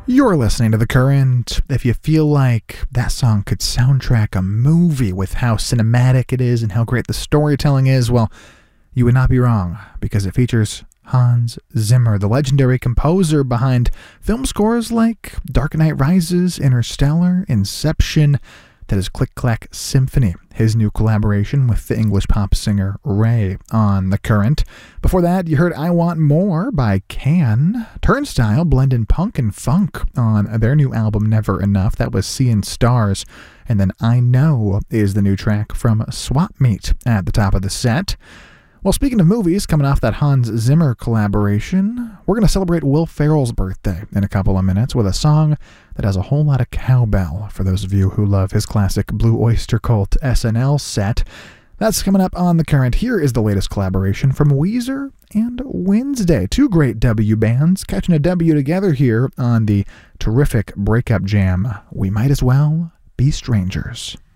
You're listening to The Current. If you feel like that song could soundtrack a movie with how cinematic it is and how great the storytelling is, well, you would not be wrong, because it features Hans Zimmer, the legendary composer behind film scores like Dark Knight Rises, Interstellar, Inception. That is Click Clack Symphony, his new collaboration with the English pop singer Ray on The Current. Before that, you heard I Want More by Can. Turnstile blending punk and funk on their new album Never Enough. That was Seeing Stars. And then I Know is the new track from Swap Meet at the top of the set. Well, speaking of movies, coming off that Hans Zimmer collaboration, we're going to celebrate Will Ferrell's birthday in a couple of minutes with a song that has a whole lot of cowbell for those of you who love his classic Blue Oyster Cult SNL set. That's coming up on The Current. Here is the latest collaboration from Weezer and Wednesday. Two great W bands catching a W together here on the terrific breakup jam, We Might As Well Be Strangers.